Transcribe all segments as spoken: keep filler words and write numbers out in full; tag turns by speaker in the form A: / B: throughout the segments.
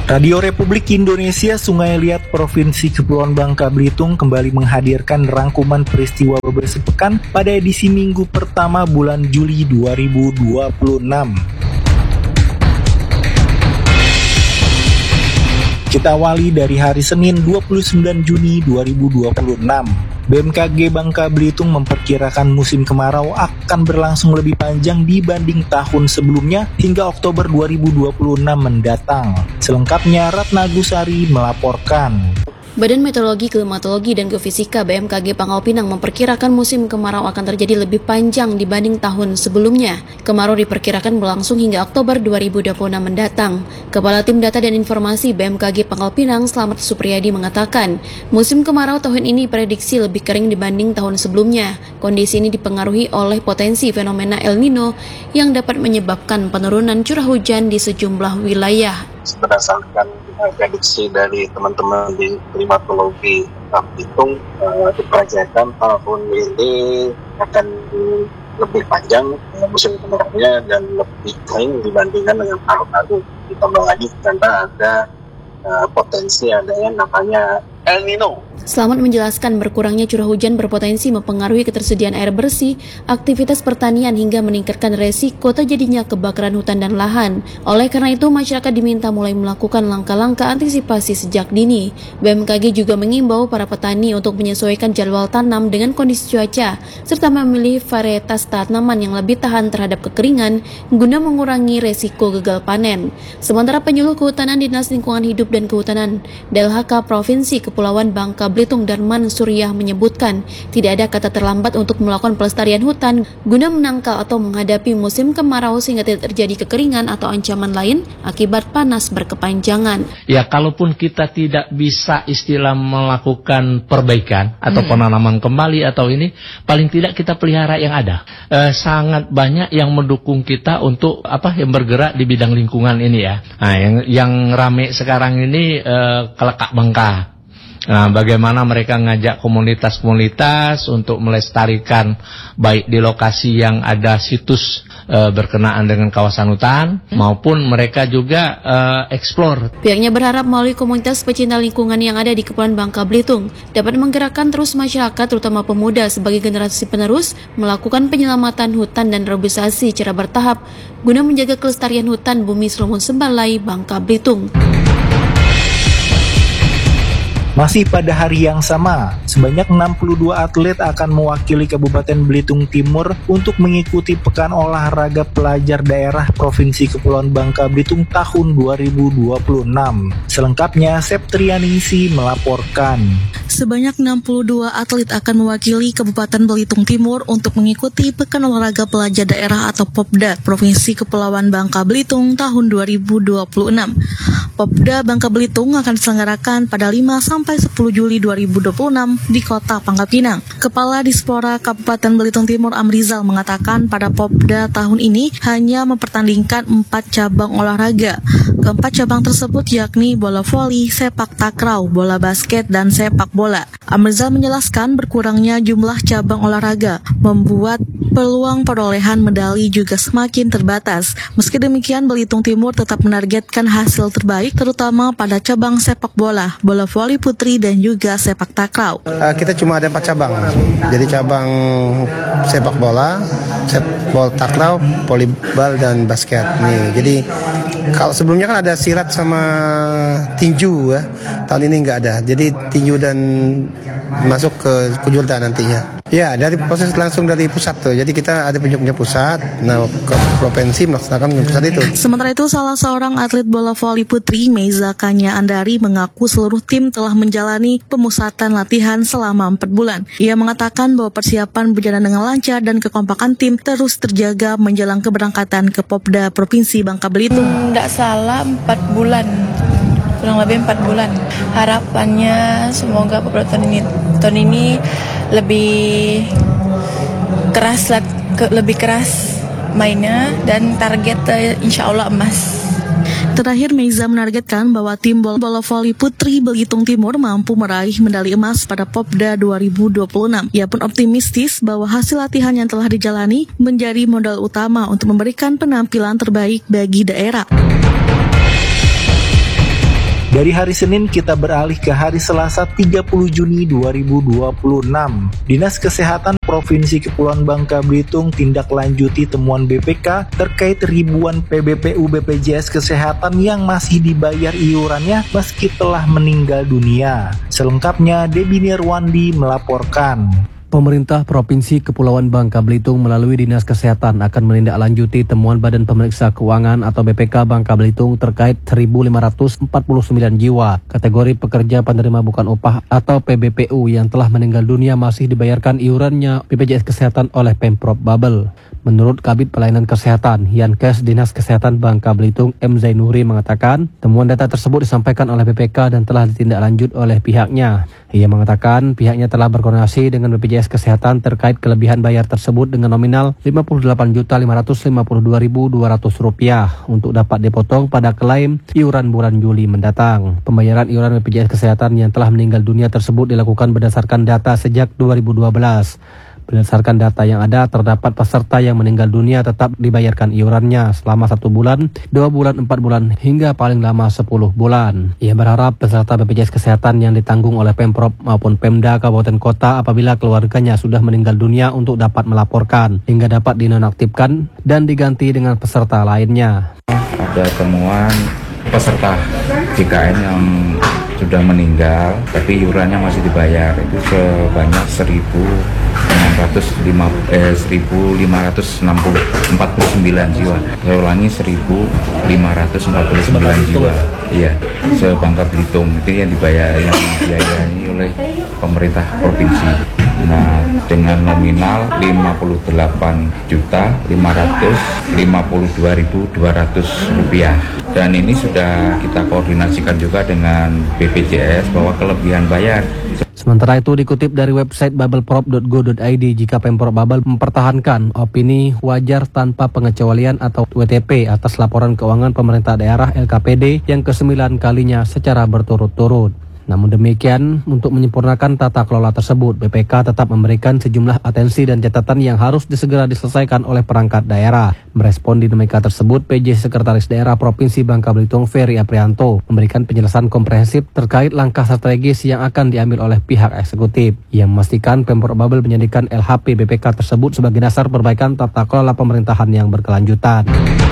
A: Radio Republik Indonesia Sungai Liat Provinsi Kepulauan Bangka Belitung kembali menghadirkan rangkuman peristiwa beber sepekan pada edisi minggu pertama bulan Juli dua ribu dua puluh enam. Kita awali dari hari Senin dua puluh sembilan Juni dua ribu dua puluh enam. B M K G Bangka Belitung memperkirakan musim kemarau akan berlangsung lebih panjang dibanding tahun sebelumnya hingga Oktober dua ribu dua puluh enam mendatang. Selengkapnya Ratna Gusari melaporkan.
B: Badan Meteorologi, Klimatologi, dan Geofisika B M K G Pangkal Pinang memperkirakan musim kemarau akan terjadi lebih panjang dibanding tahun sebelumnya. Kemarau diperkirakan berlangsung hingga Oktober dua ribu dua puluh enam mendatang. Kepala Tim Data dan Informasi B M K G Pangkal Pinang, Slamet Supriyadi mengatakan, musim kemarau tahun ini prediksi lebih kering dibanding tahun sebelumnya. Kondisi ini dipengaruhi oleh potensi fenomena El Nino yang dapat menyebabkan penurunan curah hujan di sejumlah wilayah.
C: Berdasarkan uh, prediksi dari teman-teman di klimatologi Belitung, uh, diperkirakan tahun ini akan lebih panjang uh, musim kemaraunya dan lebih kering dibandingkan dengan tahun lalu. Ditambah lagi karena ada uh, potensi adanya namanya El Nino.
B: Slamet menjelaskan berkurangnya curah hujan berpotensi mempengaruhi ketersediaan air bersih, aktivitas pertanian hingga meningkatkan resiko terjadinya kebakaran hutan dan lahan. Oleh karena itu, masyarakat diminta mulai melakukan langkah-langkah antisipasi sejak dini. B M K G juga mengimbau para petani untuk menyesuaikan jadwal tanam dengan kondisi cuaca, serta memilih varietas tanaman yang lebih tahan terhadap kekeringan guna mengurangi resiko gagal panen. Sementara penyuluh Kehutanan Dinas Lingkungan Hidup dan Kehutanan D L H K Provinsi Kepulauan Bangka Belitung Darman Suryah menyebutkan tidak ada kata terlambat untuk melakukan pelestarian hutan guna menangkal atau menghadapi musim kemarau sehingga tidak terjadi kekeringan atau ancaman lain akibat panas berkepanjangan.
D: Ya, kalaupun kita tidak bisa istilah melakukan perbaikan atau hmm. penanaman kembali atau ini, paling tidak kita pelihara yang ada. Eh, sangat banyak yang mendukung kita untuk apa yang bergerak di bidang lingkungan ini ya. Nah, yang yang rame sekarang ini eh, Kelekak Bangka. Nah, bagaimana mereka ngajak komunitas-komunitas untuk melestarikan baik di lokasi yang ada situs e, berkenaan dengan kawasan hutan, hmm. maupun mereka juga e, eksplor.
B: Pihaknya berharap melalui komunitas pecinta lingkungan yang ada di Kepulauan Bangka Belitung dapat menggerakkan terus masyarakat, terutama pemuda sebagai generasi penerus, melakukan penyelamatan hutan dan reboisasi secara bertahap guna menjaga kelestarian hutan bumi Solomon Sembalai, Bangka Belitung.
A: Masih pada hari yang sama, sebanyak enam puluh dua atlet akan mewakili Kabupaten Belitung Timur untuk mengikuti Pekan Olahraga Pelajar Daerah Provinsi Kepulauan Bangka Belitung tahun dua ribu dua puluh enam. Selengkapnya, Septrianingsi melaporkan.
E: Sebanyak enam puluh dua atlet akan mewakili Kabupaten Belitung Timur untuk mengikuti Pekan Olahraga Pelajar Daerah atau Popda Provinsi Kepulauan Bangka Belitung tahun dua ribu dua puluh enam. Popda Bangka Belitung akan diselenggarakan pada lima sampai sepuluh Juli dua ribu dua puluh enam di Kota Pangkal Pinang. Kepala Dispora Kabupaten Belitung Timur Amrizal mengatakan pada Popda tahun ini hanya mempertandingkan empat cabang olahraga. Keempat cabang tersebut yakni bola voli, sepak takraw, bola basket, dan sepak bola. Amrizal menjelaskan berkurangnya jumlah cabang olahraga membuat peluang perolehan medali juga semakin terbatas. Meski demikian, Belitung Timur tetap menargetkan hasil terbaik terutama pada cabang sepak bola, bola voli putri, dan juga sepak takraw.
F: Uh, kita cuma ada empat cabang. Jadi cabang sepak bola, sepak bola takraw, volleyball, dan basket. Nih, jadi kalau sebelumnya kan ada silat sama tinju ya. Tahun ini nggak ada. Jadi tinju dan masuk ke kujurda nantinya. Ya, dari proses langsung dari pusat tuh. Jadi kita ada punya pusat, nah ke provinsi melaksanakan pusat itu.
E: Sementara itu, salah seorang atlet bola voli putri, Meiza Kanya Andari, mengaku seluruh tim telah menjalani pemusatan latihan selama empat bulan. Ia mengatakan bahwa persiapan berjalan dengan lancar dan kekompakan tim terus terjaga menjelang keberangkatan ke Popda Provinsi Bangka Belitung.
G: Tidak salah empat bulan. Kurang lebih empat bulan. Harapannya semoga Popda tahun ini, tahun ini lebih keras, lebih keras mainnya dan target insya Allah emas.
E: Terakhir, Meiza menargetkan bahwa tim bola voli putri Belitung Timur mampu meraih medali emas pada Popda dua ribu dua puluh enam. Ia pun optimistis bahwa hasil latihan yang telah dijalani menjadi modal utama untuk memberikan penampilan terbaik bagi daerah.
A: Dari hari Senin kita beralih ke hari Selasa tiga puluh Juni dua ribu dua puluh enam. Dinas Kesehatan Provinsi Kepulauan Bangka Belitung tindak lanjuti temuan B P K terkait ribuan P B P U B P J S Kesehatan yang masih dibayar iurannya meski telah meninggal dunia. Selengkapnya Debbie Nirwandi melaporkan.
H: Pemerintah Provinsi Kepulauan Bangka Belitung melalui Dinas Kesehatan akan menindaklanjuti temuan Badan Pemeriksa Keuangan atau B P K Bangka Belitung terkait seribu lima ratus empat puluh sembilan jiwa kategori pekerja penerima bukan upah atau P B P U yang telah meninggal dunia masih dibayarkan iurannya B P J S Kesehatan oleh Pemprov Babel. Menurut Kabid Pelayanan Kesehatan Yankes Dinas Kesehatan Bangka Belitung M. Zainuri mengatakan temuan data tersebut disampaikan oleh B P K dan telah ditindaklanjut oleh pihaknya. Ia mengatakan pihaknya telah berkoordinasi dengan B P J S Kesehatan terkait kelebihan bayar tersebut dengan nominal lima puluh delapan juta lima ratus lima puluh dua ribu dua ratus rupiah untuk dapat dipotong pada klaim iuran bulan Juli mendatang. Pembayaran iuran B P J S Kesehatan yang telah meninggal dunia tersebut dilakukan berdasarkan data sejak dua ribu dua belas. Berdasarkan data yang ada, terdapat peserta yang meninggal dunia tetap dibayarkan iurannya selama satu bulan, dua bulan, empat bulan, hingga paling lama sepuluh bulan. Ia berharap peserta B P J S Kesehatan yang ditanggung oleh Pemprov maupun Pemda Kabupaten Kota apabila keluarganya sudah meninggal dunia untuk dapat melaporkan, hingga dapat dinonaktifkan dan diganti dengan peserta lainnya.
I: Ada temuan peserta J K N yang sudah meninggal tapi iurannya masih dibayar, itu sebanyak seribu lima ratus empat puluh sembilan jiwa. Saya ulangi, seribu lima ratus empat puluh sembilan jiwa. Iya, se-Bangka Belitung itu yang dibayar, yang dibiayai oleh pemerintah provinsi. Nah, dengan nominal lima puluh delapan juta lima ratus lima puluh dua ribu dua ratus rupiah. Dan ini sudah kita koordinasikan juga dengan B P J S bahwa kelebihan bayar.
H: Sementara itu dikutip dari website babelprov dot go dot i d, jika Pemprov Babel mempertahankan opini wajar tanpa pengecualian atau W T P atas laporan keuangan pemerintah daerah L K P D yang kesembilan kalinya secara berturut-turut. Namun demikian, untuk menyempurnakan tata kelola tersebut, B P K tetap memberikan sejumlah atensi dan catatan yang harus disegera diselesaikan oleh perangkat daerah. Merespon dinamika tersebut, P J Sekretaris Daerah Provinsi Bangka Belitung Ferry Aprianto memberikan penjelasan komprehensif terkait langkah strategis yang akan diambil oleh pihak eksekutif. Ia memastikan Pemprov Babel menjadikan L H P B P K tersebut sebagai dasar perbaikan tata kelola pemerintahan yang berkelanjutan.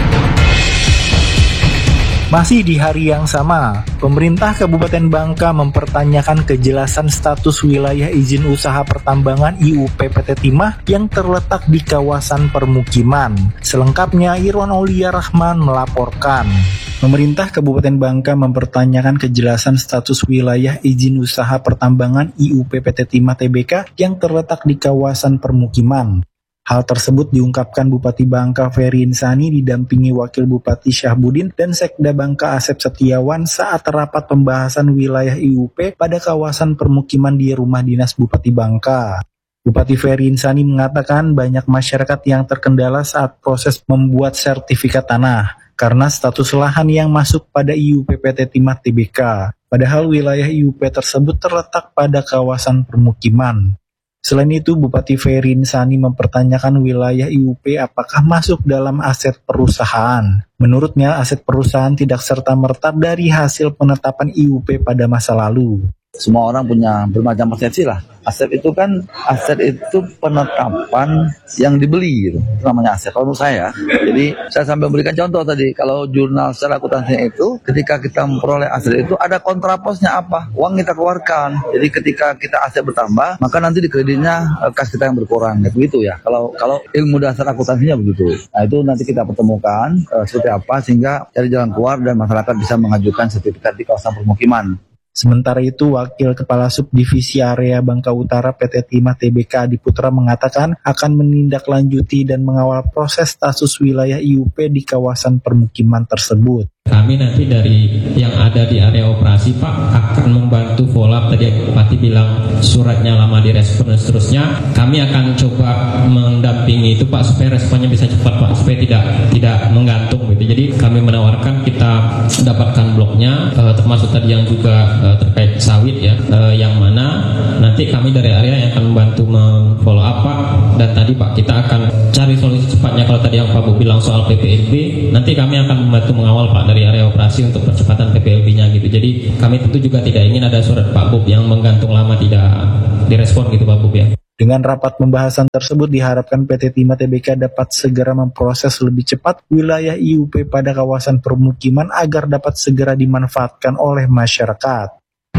A: Masih di hari yang sama, pemerintah Kabupaten Bangka mempertanyakan kejelasan status wilayah izin usaha pertambangan I U P P T Timah yang terletak di kawasan permukiman. Selengkapnya Irwan Aulia Rahman melaporkan. Pemerintah Kabupaten Bangka mempertanyakan kejelasan status wilayah izin usaha pertambangan I U P P T Timah T B K yang terletak di kawasan permukiman. Hal tersebut diungkapkan Bupati Bangka Ferry Insani didampingi Wakil Bupati Syahbudin dan Sekda Bangka Asep Setiawan saat rapat pembahasan wilayah I U P pada kawasan permukiman di Rumah Dinas Bupati Bangka. Bupati Ferry Insani mengatakan banyak masyarakat yang terkendala saat proses membuat sertifikat tanah karena status lahan yang masuk pada I U P P T Timah T B K. Padahal wilayah I U P tersebut terletak pada kawasan permukiman. Selain itu, Bupati Ferry Insani mempertanyakan wilayah I U P apakah masuk dalam aset perusahaan. Menurutnya, aset perusahaan tidak serta-merta dari hasil penetapan I U P pada masa lalu.
J: Semua orang punya bermacam persepsi lah. Aset itu kan, aset itu penetapan yang dibeli gitu. Itu namanya aset kalau menurut saya. Jadi saya sampai memberikan contoh tadi, kalau jurnal secara akuntansinya itu, ketika kita memperoleh aset itu ada kontraposnya apa? Uang kita keluarkan. Jadi ketika kita aset bertambah, maka nanti di kreditnya kas kita yang berkurang. Gitu, gitu ya. Kalau kalau ilmu dasar akuntansinya begitu. Nah itu nanti kita pertemukan uh, seperti apa sehingga cari jalan keluar dan masyarakat bisa mengajukan sertifikat di kawasan permukiman.
A: Sementara itu, Wakil Kepala Subdivisi Area Bangka Utara P T Timah T B K Adi Putra mengatakan akan menindaklanjuti dan mengawal proses status wilayah I U P di kawasan permukiman tersebut.
K: Kami nanti dari yang ada di area operasi Pak akan membantu follow up. Tadi Bupati bilang suratnya lama direspon dan seterusnya. Kami akan coba mendampingi itu Pak supaya responnya bisa cepat Pak, supaya tidak tidak menggantung gitu. Jadi kami menawarkan kita dapatkan bloknya eh, termasuk tadi yang juga eh, terkait sawit ya, eh, yang mana nanti kami dari area yang akan membantu memfollow up Pak. Dan tadi Pak kita akan cari solusi cepatnya. Kalau tadi yang Pak Bu bilang soal P P N B, nanti kami akan membantu mengawal Pak dari area operasi untuk percepatan P P L B-nya gitu. Jadi kami tentu juga tidak ingin ada surat Pak Bub yang menggantung lama tidak direspon gitu Pak Bub ya.
A: Dengan rapat pembahasan tersebut diharapkan P T Timah T B K dapat segera memproses lebih cepat wilayah I U P pada kawasan permukiman agar dapat segera dimanfaatkan oleh masyarakat.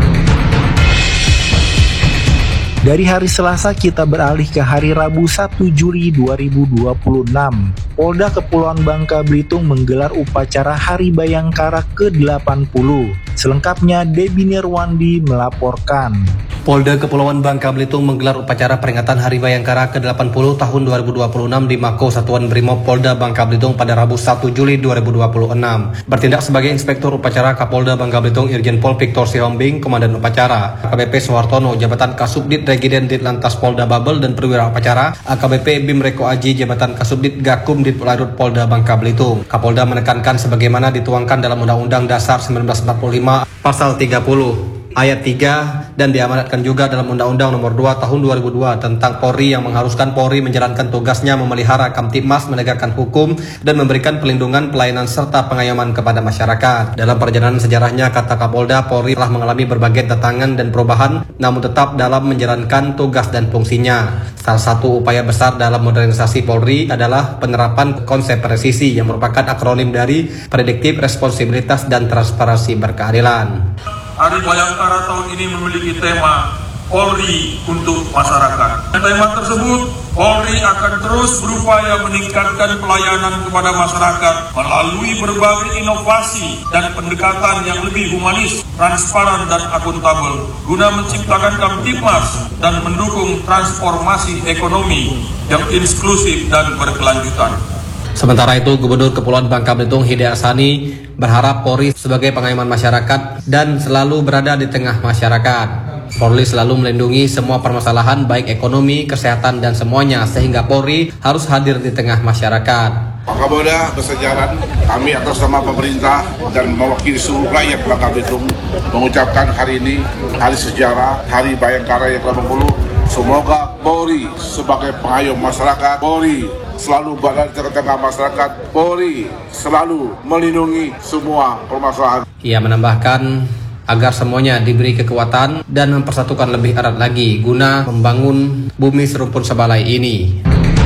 A: Dari hari Selasa kita beralih ke hari Rabu satu Juli dua ribu dua puluh enam. Polda Kepulauan Bangka Belitung menggelar upacara Hari Bayangkara ke delapan puluh. Selengkapnya Debi Nirwandi melaporkan.
H: Polda Kepulauan Bangka Belitung menggelar upacara peringatan Hari Bayangkara ke delapan puluh tahun dua ribu dua puluh enam di Mako Satuan Brimob Polda Bangka Belitung pada Rabu satu Juli dua ribu dua puluh enam. Bertindak sebagai Inspektur Upacara Kapolda Bangka Belitung Irjen Pol Victor Sihombing, Komandan Upacara, A K B P Soehartono, Jabatan Kasubdit Regiden Ditlantas Polda Babel dan Perwira Upacara, A K B P Bim Reko Aji, Jabatan Kasubdit Gakum Ditpolailut Polda Bangka Belitung. Kapolda menekankan sebagaimana dituangkan dalam Undang-Undang Dasar seribu sembilan ratus empat puluh lima Pasal tiga puluh Ayat tiga dan diamanatkan juga dalam Undang-Undang Nomor dua Tahun dua ribu dua tentang Polri yang mengharuskan Polri menjalankan tugasnya memelihara Kamtibmas, menegakkan hukum dan memberikan pelindungan, pelayanan serta pengayoman kepada masyarakat. Dalam perjalanan sejarahnya, kata Kapolda, Polri telah mengalami berbagai tantangan dan perubahan namun tetap dalam menjalankan tugas dan fungsinya. Salah satu upaya besar dalam modernisasi Polri adalah penerapan konsep presisi yang merupakan akronim dari prediktif, responsibilitas dan transparansi berkeadilan.
L: Hari Bayangkara tahun ini memiliki tema Polri untuk masyarakat. Tema tersebut, Polri akan terus berupaya meningkatkan pelayanan kepada masyarakat melalui berbagai inovasi dan pendekatan yang lebih humanis, transparan dan akuntabel guna menciptakan Kamtibmas dan mendukung transformasi ekonomi yang inklusif dan berkelanjutan.
H: Sementara itu, Gubernur Kepulauan Bangka Belitung Hidayat Hassani berharap Polri sebagai pengayoman masyarakat dan selalu berada di tengah masyarakat. Polri selalu melindungi semua permasalahan baik ekonomi, kesehatan dan semuanya sehingga Polri harus hadir di tengah masyarakat.
M: Pak Kapolda bersejalan, kami atas nama pemerintah dan mewakili seluruh rakyat Bangka Belitung mengucapkan hari ini hari sejarah, Hari Bayangkara yang ke delapan puluh. Semoga Polri sebagai pengayom masyarakat, Polri selalu berada di tengah-tengah masyarakat, Polri selalu melindungi semua permasalahan.
H: Ia menambahkan agar semuanya diberi kekuatan dan mempersatukan lebih erat lagi guna membangun bumi serumpun sebalai ini.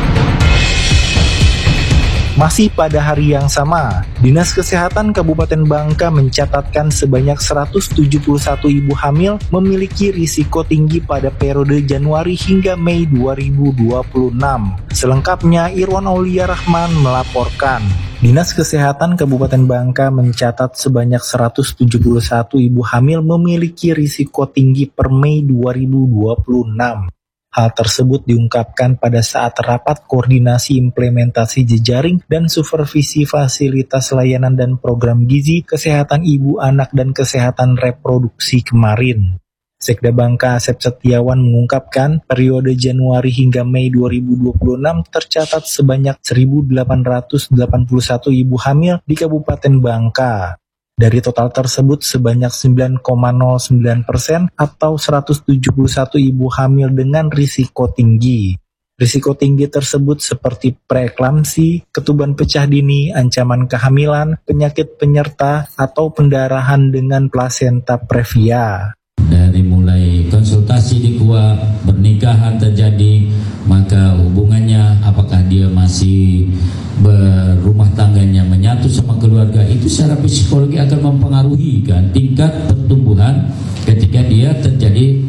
A: Masih pada hari yang sama, Dinas Kesehatan Kabupaten Bangka mencatatkan sebanyak seratus tujuh puluh satu ibu hamil memiliki risiko tinggi pada periode Januari hingga Mei dua ribu dua puluh enam. Selengkapnya Irwan Aulia Rahman melaporkan. Dinas Kesehatan Kabupaten Bangka mencatat sebanyak seratus tujuh puluh satu ibu hamil memiliki risiko tinggi per Mei dua ribu dua puluh enam. Hal tersebut diungkapkan pada saat rapat koordinasi implementasi jejaring dan supervisi fasilitas layanan dan program gizi, kesehatan ibu, anak, dan kesehatan reproduksi kemarin. Sekda Bangka Asep Setiawan mengungkapkan periode Januari hingga Mei dua ribu dua puluh enam tercatat sebanyak seribu delapan ratus delapan puluh satu ibu hamil di Kabupaten Bangka. Dari total tersebut sebanyak sembilan koma nol sembilan persen atau seratus tujuh puluh satu ibu hamil dengan risiko tinggi. Risiko tinggi tersebut seperti preeklamsi, ketuban pecah dini, ancaman kehamilan, penyakit penyerta, atau pendarahan dengan plasenta previa.
N: Dari mulai konsultasi di K U A, pernikahan terjadi, maka hubungannya apakah dia masih berumah tangganya menyatu sama keluarga, itu secara psikologi akan mempengaruhi kan tingkat pertumbuhan ketika dia terjadi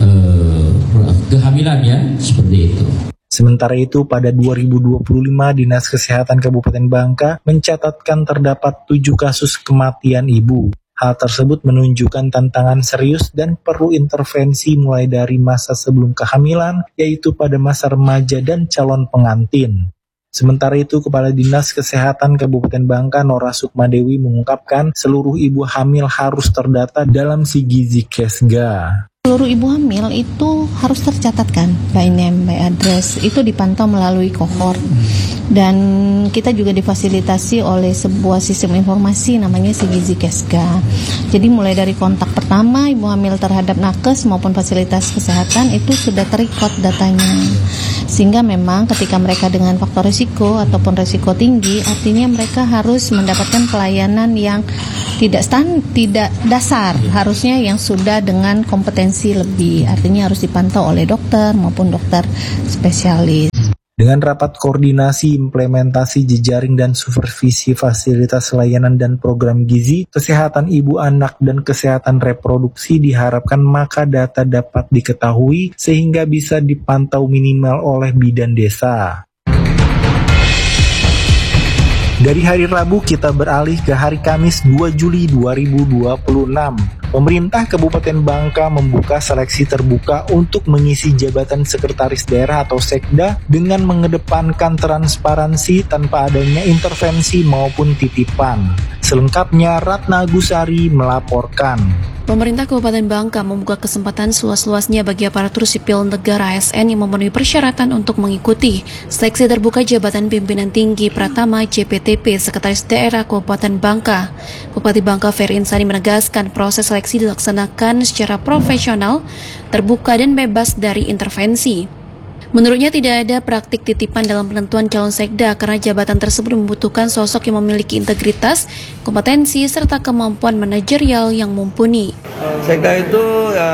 N: eh, kehamilan ya, seperti itu.
A: Sementara itu pada dua ribu dua puluh lima Dinas Kesehatan Kabupaten Bangka mencatatkan terdapat tujuh kasus kematian ibu. Hal tersebut menunjukkan tantangan serius dan perlu intervensi mulai dari masa sebelum kehamilan, yaitu pada masa remaja dan calon pengantin. Sementara itu, Kepala Dinas Kesehatan Kabupaten Bangka Nora Sukmadewi mengungkapkan seluruh ibu hamil harus terdata dalam Sigizi Kesga.
O: Seluruh ibu hamil itu harus tercatatkan by name, by address, itu dipantau melalui kohort. Dan kita juga difasilitasi oleh sebuah sistem informasi namanya Sigizi Kesga. Jadi mulai dari kontak pertama ibu hamil terhadap nakes maupun fasilitas kesehatan itu sudah terrecord datanya. Sehingga memang ketika mereka dengan faktor risiko ataupun risiko tinggi, artinya mereka harus mendapatkan pelayanan yang tidak stand, tidak dasar, harusnya yang sudah dengan kompetensi lebih, artinya harus dipantau oleh dokter maupun dokter spesialis.
A: Dengan rapat koordinasi, implementasi jejaring dan supervisi fasilitas layanan dan program gizi, kesehatan ibu anak dan kesehatan reproduksi diharapkan maka data dapat diketahui sehingga bisa dipantau minimal oleh bidan desa. Dari hari Rabu kita beralih ke hari Kamis dua Juli dua ribu dua puluh enam. Pemerintah Kabupaten Bangka membuka seleksi terbuka untuk mengisi jabatan Sekretaris Daerah atau Sekda dengan mengedepankan transparansi tanpa adanya intervensi maupun titipan. Selengkapnya Ratna Agusari melaporkan.
B: Pemerintah Kabupaten Bangka membuka kesempatan seluas-luasnya bagi aparatur sipil negara A S N yang memenuhi persyaratan untuk mengikuti seleksi terbuka jabatan pimpinan tinggi Pratama J P T P Sekretaris Daerah Kabupaten Bangka. Bupati Bangka Ferry Insani menegaskan proses seleksi dilaksanakan secara profesional, terbuka dan bebas dari intervensi. Menurutnya tidak ada praktik titipan dalam penentuan calon sekda karena jabatan tersebut membutuhkan sosok yang memiliki integritas, kompetensi, serta kemampuan manajerial yang mumpuni.
J: Sekda itu ya,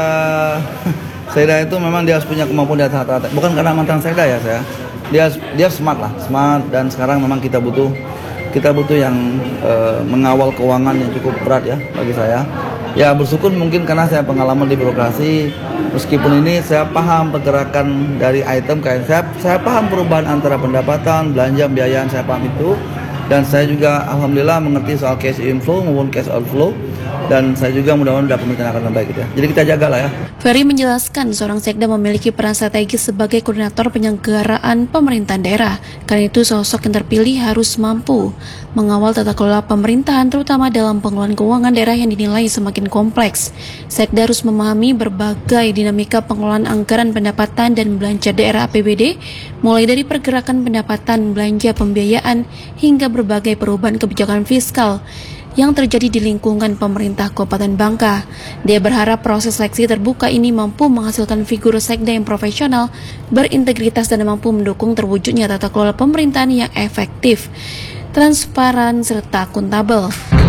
J: sekda itu memang dia harus punya kemampuan di atas rata-rata. Bukan karena mantan sekda ya saya. Dia dia smart lah, smart dan sekarang memang kita butuh kita butuh yang uh, mengawal keuangan yang cukup berat ya bagi saya. Ya bersyukur mungkin karena saya pengalaman di birokrasi, meskipun ini saya paham pergerakan dari item kayak saya, saya paham perubahan antara pendapatan, belanja, pembiayaan, saya paham itu. Dan saya juga alhamdulillah mengerti soal cash inflow maupun cash outflow. Dan saya juga mudah-mudahan dapat pemerintahan akan lebih baik gitu ya. Jadi kita jagalah ya.
B: Ferry menjelaskan seorang sekda memiliki peran strategis sebagai koordinator penyelenggaraan pemerintahan daerah. Karena itu sosok yang terpilih harus mampu mengawal tata kelola pemerintahan terutama dalam pengelolaan keuangan daerah yang dinilai semakin kompleks. Sekda harus memahami berbagai dinamika pengelolaan anggaran pendapatan dan belanja daerah A P B D, mulai dari pergerakan pendapatan, belanja, pembiayaan, hingga berbagai perubahan kebijakan fiskal yang terjadi di lingkungan pemerintah Kabupaten Bangka. Dia berharap proses seleksi terbuka ini mampu menghasilkan figur sekda yang profesional, berintegritas dan mampu mendukung terwujudnya tata kelola pemerintahan yang efektif, transparan, serta akuntabel.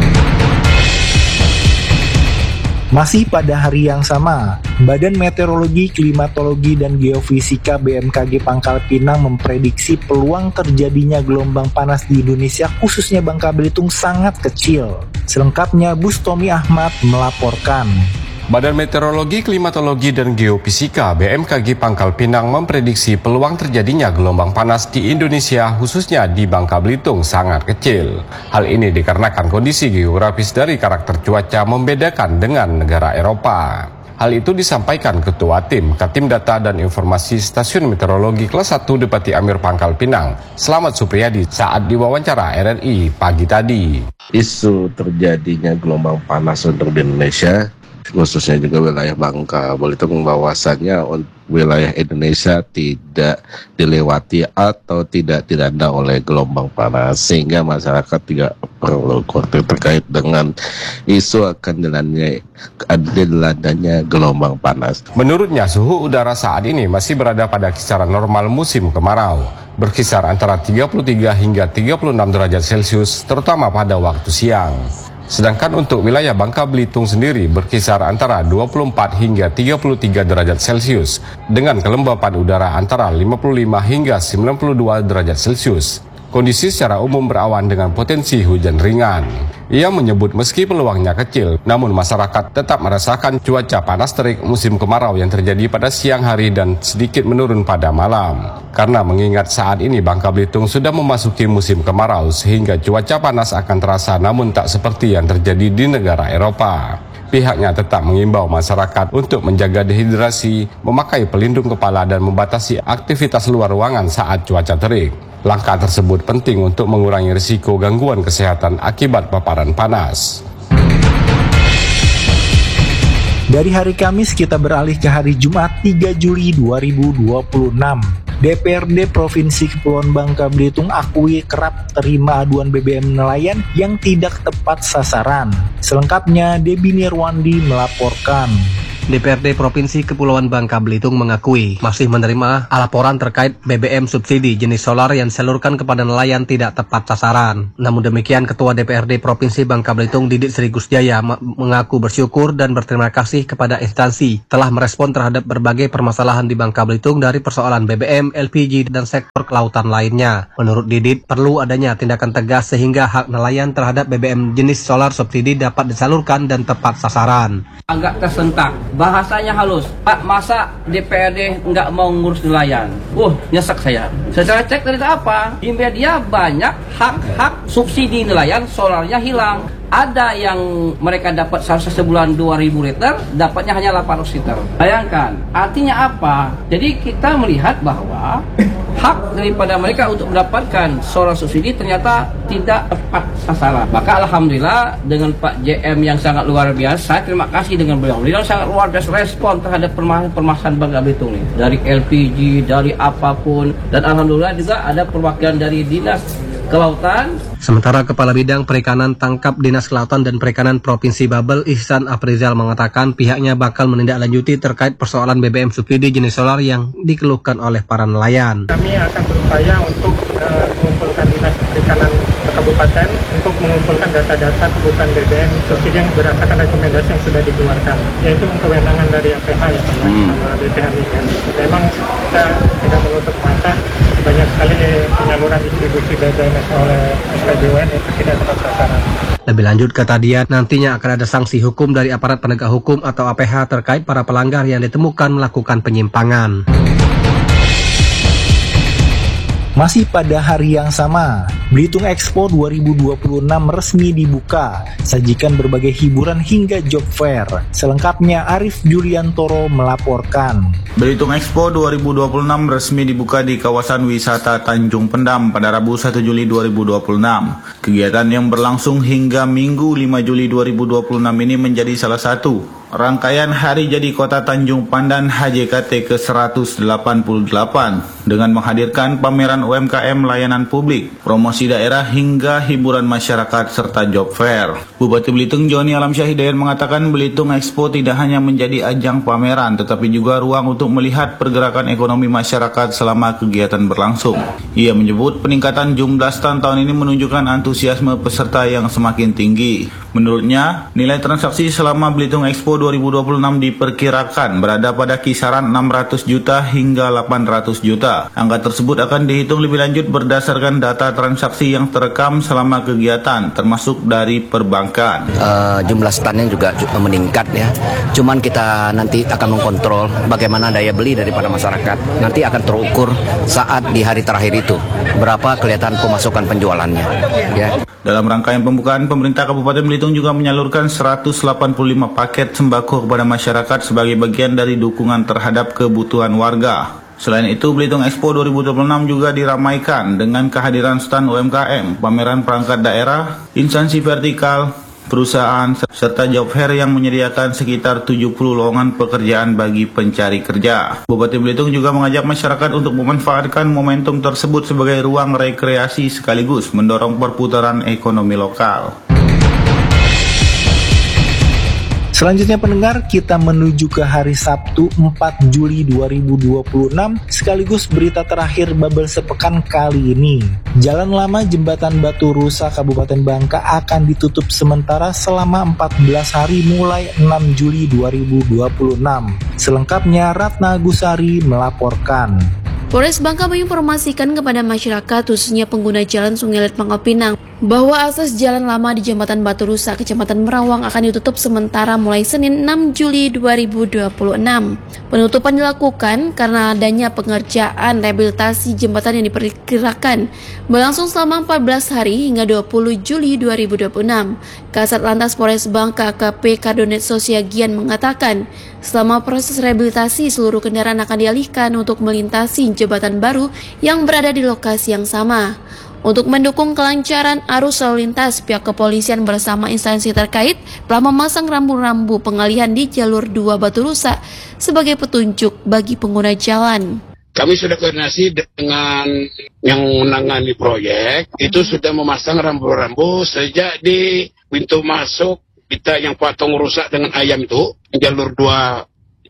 A: Masih pada hari yang sama, Badan Meteorologi, Klimatologi, dan Geofisika B M K G Pangkal Pinang memprediksi peluang terjadinya gelombang panas di Indonesia khususnya Bangka Belitung sangat kecil. Selengkapnya Bustomi Ahmad melaporkan.
P: Badan Meteorologi, Klimatologi, dan Geofisika B M K G Pangkal Pinang memprediksi peluang terjadinya gelombang panas di Indonesia khususnya di Bangka Belitung sangat kecil. Hal ini dikarenakan kondisi geografis dari karakter cuaca membedakan dengan negara Eropa. Hal itu disampaikan Ketua Tim Katim Data dan Informasi Stasiun Meteorologi Kelas satu Depati Amir Pangkal Pinang, Slamet Supriyadi saat diwawancara R R I pagi tadi.
Q: Isu terjadinya gelombang panas untuk di Indonesia, khususnya juga wilayah Bangka Belitung, bahwasannya wilayah Indonesia tidak dilewati atau tidak dilanda oleh gelombang panas, sehingga masyarakat tidak perlu khawatir terkait dengan isu akan dilandanya, dilandanya gelombang panas.
P: Menurutnya suhu udara saat ini masih berada pada kisaran normal musim kemarau, berkisar antara tiga puluh tiga hingga tiga puluh enam derajat Celcius terutama pada waktu siang. Sedangkan untuk wilayah Bangka Belitung sendiri berkisar antara dua puluh empat hingga tiga puluh tiga derajat Celcius dengan kelembapan udara antara lima puluh lima hingga sembilan puluh dua derajat Celcius. Kondisi secara umum berawan dengan potensi hujan ringan. Ia menyebut meski peluangnya kecil, namun masyarakat tetap merasakan cuaca panas terik musim kemarau yang terjadi pada siang hari dan sedikit menurun pada malam. Karena mengingat saat ini Bangka Belitung sudah memasuki musim kemarau sehingga cuaca panas akan terasa namun tak seperti yang terjadi di negara Eropa. Pihaknya tetap mengimbau masyarakat untuk menjaga dehidrasi, memakai pelindung kepala dan membatasi aktivitas luar ruangan saat cuaca terik. Langkah tersebut penting untuk mengurangi risiko gangguan kesehatan akibat paparan panas.
A: Dari hari Kamis kita beralih ke hari Jumat tiga Juli dua ribu dua puluh enam. D P R D Provinsi Kepulauan Bangka Belitung akui kerap terima aduan B B M nelayan yang tidak tepat sasaran. Selengkapnya Debbie Nirwandi melaporkan.
H: D P R D Provinsi Kepulauan Bangka Belitung mengakui masih menerima laporan terkait B B M subsidi jenis solar yang disalurkan kepada nelayan tidak tepat sasaran. Namun demikian, Ketua D P R D Provinsi Bangka Belitung Didit Sri Gusjaya mengaku bersyukur dan berterima kasih kepada instansi telah merespon terhadap berbagai permasalahan di Bangka Belitung dari persoalan B B M, L P G, dan sektor kelautan lainnya. Menurut Didit, perlu adanya tindakan tegas sehingga hak nelayan terhadap B B M jenis solar subsidi dapat disalurkan dan tepat sasaran.
R: Agak tersentak, bahasanya halus. Pak, masa D P R D nggak mau ngurus nelayan? Uh, nyesek saya. Secara cek dari apa? Di media banyak hak-hak subsidi nelayan solarnya hilang. Ada yang mereka dapat seharusnya sebulan dua ribu liter, dapatnya hanya delapan ratus liter. Bayangkan, artinya apa? Jadi kita melihat bahwa hak daripada mereka untuk mendapatkan solar subsidi ternyata tidak tepat sasaran. Maka alhamdulillah dengan Pak J M yang sangat luar biasa, terima kasih dengan beliau. Beliau sangat luar biasa respon terhadap permasalahan Bangka Belitung ini. Dari L P G, dari apapun, dan alhamdulillah juga ada perwakilan dari Dinas Kelautan.
H: Sementara Kepala Bidang Perikanan Tangkap Dinas Kelautan dan Perikanan Provinsi Babel, Ihsan Aprizal, mengatakan pihaknya bakal menindaklanjuti terkait persoalan B B M subsidi jenis solar yang dikeluhkan oleh para nelayan.
S: Kami akan berupaya untuk uh, mengumpulkan Dinas Perikanan Kabupaten untuk mengumpulkan data-data kebutuhan B B M subsidi yang berdasarkan rekomendasi yang sudah dikeluarkan, yaitu kewenangan dari A P H ya, hmm. B P H ini kan. Memang kita tidak menutup mata banyak sekali penyaluran distribusi B B M oleh S P B U N itu tidak tepat sasaran.
H: Lebih lanjut, kata dia, nantinya akan ada sanksi hukum dari aparat penegak hukum atau A P H terkait para pelanggar yang ditemukan melakukan penyimpangan.
A: Masih pada hari yang sama, Belitung Expo dua ribu dua puluh enam resmi dibuka, sajikan berbagai hiburan hingga job fair. Selengkapnya Arif Juliantoro melaporkan.
T: Belitung Expo dua ribu dua puluh enam resmi dibuka di kawasan wisata Tanjung Pendam pada Rabu satu Juli dua ribu dua puluh enam. Kegiatan yang berlangsung hingga Minggu lima Juli dua ribu dua puluh enam ini menjadi salah satu rangkaian Hari Jadi Kota Tanjung Pandan H J K T ke seratus delapan puluh delapan dengan menghadirkan pameran U M K M layanan publik, promosi daerah hingga hiburan masyarakat serta job fair. Bupati Belitung Joni Alamsyah Hidayat mengatakan Belitung Expo tidak hanya menjadi ajang pameran tetapi juga ruang untuk melihat pergerakan ekonomi masyarakat selama kegiatan berlangsung. Ia menyebut peningkatan jumlah stand tahun ini menunjukkan antusiasme peserta yang semakin tinggi. Menurutnya, nilai transaksi selama Belitung Expo dua ribu dua puluh enam diperkirakan berada pada kisaran enam ratus juta hingga delapan ratus juta. Angka tersebut akan dihitung lebih lanjut berdasarkan data transaksi yang terekam selama kegiatan, termasuk dari perbankan.
U: Uh, jumlah standnya juga meningkat ya. Cuman kita nanti akan mengkontrol bagaimana daya beli daripada masyarakat. Nanti akan terukur saat di hari terakhir itu berapa kelihatan pemasukan penjualannya. Ya.
T: Dalam rangkaian pembukaan, pemerintah Kabupaten Belitung juga menyalurkan seratus delapan puluh lima paket sembako kepada masyarakat sebagai bagian dari dukungan terhadap kebutuhan warga. Selain itu, Belitung Expo dua ribu dua puluh enam juga diramaikan dengan kehadiran stand U M K M, pameran perangkat daerah, instansi vertikal, perusahaan, serta job fair yang menyediakan sekitar tujuh puluh lowongan pekerjaan bagi pencari kerja. Bupati Belitung juga mengajak masyarakat untuk memanfaatkan momentum tersebut sebagai ruang rekreasi sekaligus mendorong perputaran ekonomi lokal.
A: Selanjutnya pendengar, kita menuju ke hari Sabtu empat Juli dua ribu dua puluh enam sekaligus berita terakhir Babel sepekan kali ini. Jalan lama Jembatan Batu Rusa Kabupaten Bangka akan ditutup sementara selama empat belas hari mulai enam Juli dua ribu dua puluh enam. Selengkapnya Ratna Gusari melaporkan.
B: Polres Bangka menginformasikan kepada masyarakat khususnya pengguna jalan Sungai Let Pangkal Pinang bahwa akses jalan lama di Jembatan Batu Rusa Kecamatan Merawang akan ditutup sementara mulai Senin enam Juli dua ribu dua puluh enam. Penutupan dilakukan karena adanya pengerjaan rehabilitasi jembatan yang diperkirakan berlangsung selama empat belas hari hingga dua puluh Juli dua ribu dua puluh enam. Kasat Lantas Polres Bangka A K P Kardonet Sosiagian mengatakan selama proses rehabilitasi seluruh kendaraan akan dialihkan untuk melintasi jembatan baru yang berada di lokasi yang sama. Untuk mendukung kelancaran arus lalu lintas, pihak kepolisian bersama instansi terkait telah memasang rambu-rambu pengalihan di jalur dua Batu Rusa sebagai petunjuk bagi pengguna jalan.
V: Kami sudah koordinasi dengan yang menangani proyek, itu sudah memasang rambu-rambu sejak di pintu masuk kita yang patung rusak dengan ayam itu, jalur dua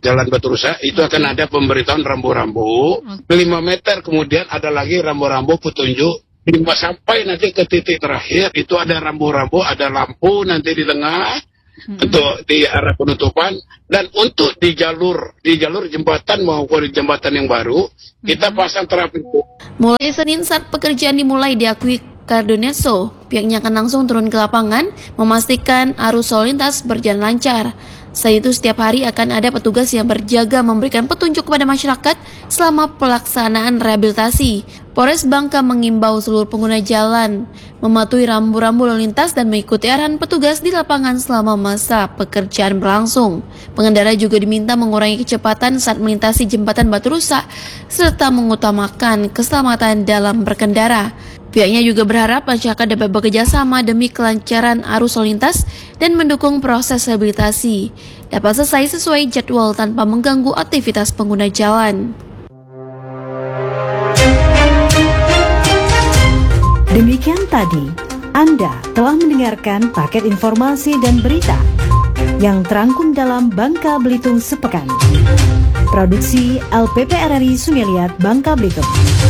V: Jalan Batu Rusa, itu akan ada pemberitahuan rambu-rambu. lima meter kemudian ada lagi rambu-rambu petunjuk. lima sampai nanti ke titik terakhir, itu ada rambu-rambu, ada lampu nanti di tengah. Untuk di arah penutupan, dan untuk di jalur di jalur jembatan maupun di jembatan yang baru kita pasang terapi.
B: Mulai Senin saat pekerjaan dimulai diakui Cardoneso, pihaknya akan langsung turun ke lapangan memastikan arus lalu lintas berjalan lancar. Selain itu setiap hari akan ada petugas yang berjaga memberikan petunjuk kepada masyarakat selama pelaksanaan rehabilitasi. Polres Bangka mengimbau seluruh pengguna jalan mematuhi rambu-rambu lalu lintas dan mengikuti arahan petugas di lapangan selama masa pekerjaan berlangsung. Pengendara juga diminta mengurangi kecepatan saat melintasi jembatan Batu Rusa serta mengutamakan keselamatan dalam berkendara. Pihaknya juga berharap masyarakat dapat bekerja sama demi kelancaran arus lalu lintas dan mendukung proses rehabilitasi dapat selesai sesuai jadwal tanpa mengganggu aktivitas pengguna jalan.
C: Demikian tadi, Anda telah mendengarkan paket informasi dan berita yang terangkum dalam Bangka Belitung Sepekan. Produksi L P P R R I Sumialiat Bangka Belitung.